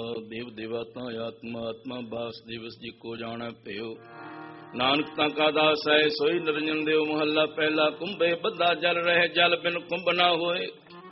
ਦੇਵ ਦੇਵਤਾ ਆਤਮਾ ਆਤਮਾ ਬਾਸ ਦਿਵਸ ਜੀ ਕੋ ਜਾਣੈ ਭਇਓ। ਨਾਨਕ ਤਾਂ ਕਾ ਦਾਸ ਹੈ ਸੋਈ ਨਿਰੰਜਨ ਦੇਵ। ਮਹੱਲਾ ਪਹਿਲਾ। ਕੁੰਭੇ ਬੱਧਾ ਜਲ ਰਹਿ, ਜਲ ਬਿਨ ਕੁੰਭ ਨਾ ਹੋਏ।